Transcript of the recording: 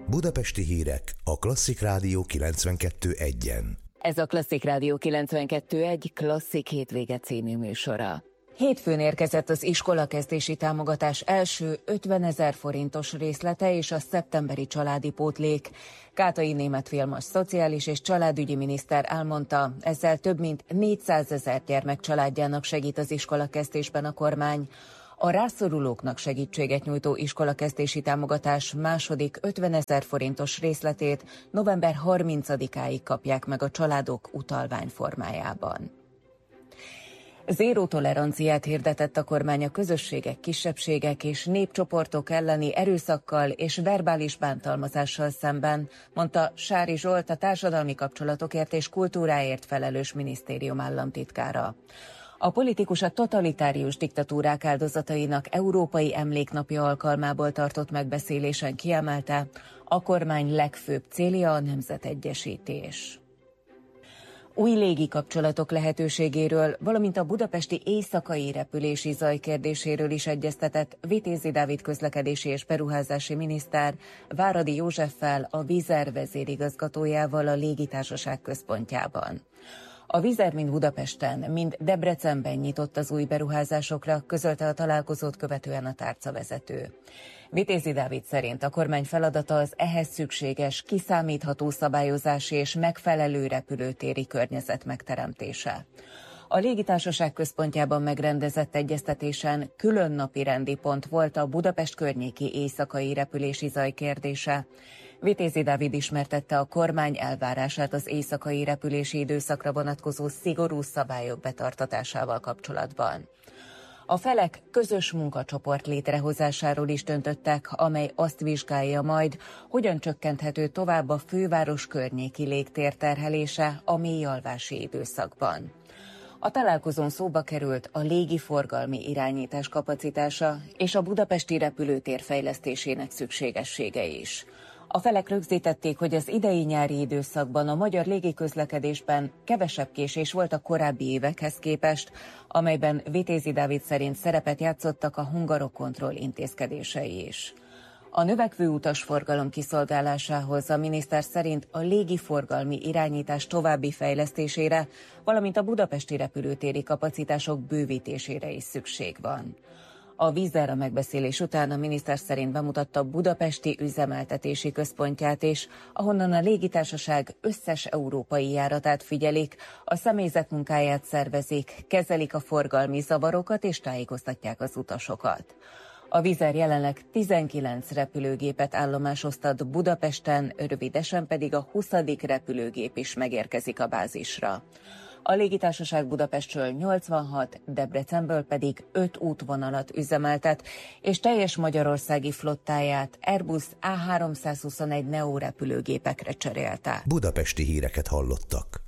Budapesti hírek a Klasszik Rádió 92.1-en. Ez a Klasszik Rádió 92.1 Klasszik hétvége című műsora. Hétfőn érkezett az iskolakezdési támogatás első 50 000 forintos részlete és a szeptemberi családi pótlék. Kátai Németh Vilmos szociális és családügyi miniszter elmondta, ezzel több mint 400 000 gyermek családjának segít az iskolakezdésben a kormány. A rászorulóknak segítséget nyújtó iskolakezdési támogatás második 50 000 forintos részletét november 30-áig kapják meg a családok utalvány formájában. Zéró toleranciát hirdetett a kormány a közösségek, kisebbségek és népcsoportok elleni erőszakkal és verbális bántalmazással szemben, mondta Sári Zsolt, a társadalmi kapcsolatokért és kultúráért felelős minisztérium államtitkára. A politikus a totalitárius diktatúrák áldozatainak Európai Emléknapja alkalmából tartott megbeszélésen kiemelte, a kormány legfőbb célja a nemzetegyesítés. Új légikapcsolatok lehetőségéről, valamint a budapesti éjszakai repülési zaj kérdéséről is egyeztetett Vitézi Dávid közlekedési és beruházási miniszter Váradi Józseffel, a Wizzair vezérigazgatójával a légitársaság központjában. A Wizzair mind Budapesten, mind Debrecenben nyitott az új beruházásokra, közölte a találkozót követően a tárcavezető. Vitézi Dávid szerint a kormány feladata az ehhez szükséges, kiszámítható szabályozási és megfelelő repülőtéri környezet megteremtése. A légitársaság központjában megrendezett egyeztetésen külön napirendi pont volt a Budapest környéki éjszakai repülési zaj kérdése. Vitézi Dávid ismertette a kormány elvárását az éjszakai repülési időszakra vonatkozó szigorú szabályok betartatásával kapcsolatban. A felek közös munkacsoport létrehozásáról is döntöttek, amely azt vizsgálja majd, hogyan csökkenthető tovább a főváros környéki légtér terhelése a mélyalvási időszakban. A találkozón szóba került a légiforgalmi irányítás kapacitása és a budapesti repülőtér fejlesztésének szükségessége is. A felek rögzítették, hogy az idei nyári időszakban a magyar légiközlekedésben kevesebb késés volt a korábbi évekhez képest, amelyben Vitézi Dávid szerint szerepet játszottak a Hungarokontroll intézkedései is. A növekvő utasforgalom kiszolgálásához a miniszter szerint a légiforgalmi irányítás további fejlesztésére, valamint a budapesti repülőtéri kapacitások bővítésére is szükség van. A Wizzair a megbeszélés után a miniszter szerint bemutatta budapesti üzemeltetési központját is, ahonnan a légitársaság összes európai járatát figyelik, a személyzet munkáját szervezik, kezelik a forgalmi zavarokat és tájékoztatják az utasokat. A Wizzair jelenleg 19 repülőgépet állomásoztat Budapesten, rövidesen pedig a 20. repülőgép is megérkezik a bázisra. A légitársaság Budapestről 86, Debrecenből pedig 5 útvonalat üzemeltet, és teljes magyarországi flottáját Airbus A321 Neo repülőgépekre cserélte. Budapesti híreket hallottak.